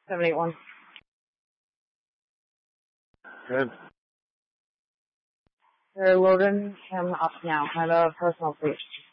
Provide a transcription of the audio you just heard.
781. Good. They're loading him up now. I have a personal breach.